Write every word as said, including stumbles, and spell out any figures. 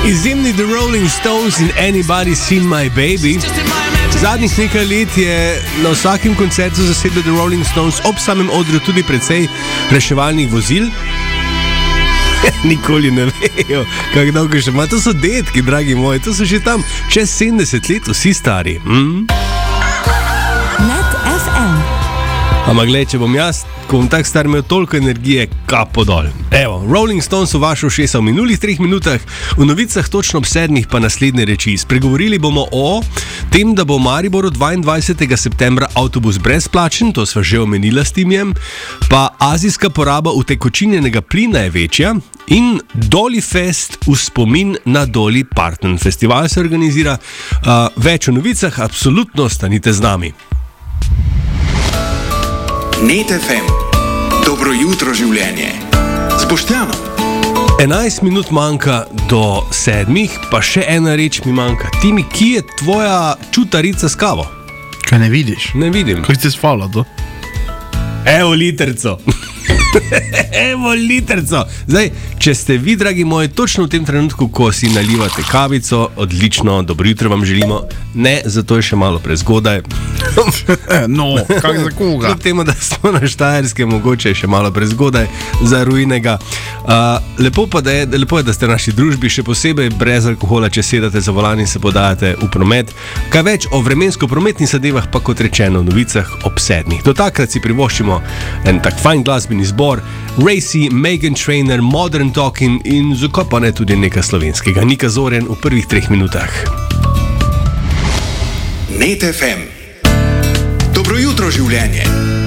Izjemni The Rolling Stones in Anybody Seen My Baby. Zadnjih nekaj let je na vsakem koncertu zasedel The Rolling Stones ob samem odru tudi precej reševalnih vozil. Nikoli ne vejo, kako dolgo še ima. To so detki, dragi moji, to so že tam čez sedemdeset let, vsi stari. Mm? Net F M. Ampak gled, če bom jaz, ko bom tak star imel toliko energije, kapo dol. Evo, Rolling Stones v vašo ušesa v minulih treh minutah, v novicah točno ob sedmih pa naslednje reči. Spregovorili bomo o tem, da bo v Mariboru dvaindvajsetega septembra avtobus brezplačen, to sva že omenila s Timjem, pa azijska poraba utekočinjenega plina je večja in Dolly Fest v spomin na Dolly Parton. Festival se organizira, uh, več o novicah, absolutno stanite z nami. Net F M. Dobro jutro življenje. Z Boštjanom. enajst minut manjka do sedmih, pa še ena reč mi manjka. Timi, ki je tvoja čutarica s kavo? Kaj ne vidiš? Ne vidim. Kaj si spala to? Evo literco. Evo literco. Zdaj, če ste vi, dragi moji, točno v tem trenutku, ko si nalivate kavico, odlično, dobro jutro vam želimo. Ne, zato je še malo prezgodaj. No, kak za koga? Kljub temu, da smo na Štajerskem, mogoče je še malo prezgodaj za rujnega. Uh, lepo pa da je, lepo je, da ste v naši družbi, še posebej brez alkohola, če sedate za volan in se podajate v promet. Kaj več o vremensko-prometnih zadevah, pa kot rečeno v novicah ob sedmih. Do takrat si privoščimo en tak fajn glasbeni zbor, Racy, Meghan Trainor, Modern Talking in zakaj pa ne tudi nekaj slovenskega. Nika Zorjan v prvih treh minutah. Net F M. Dobro jutro življenje.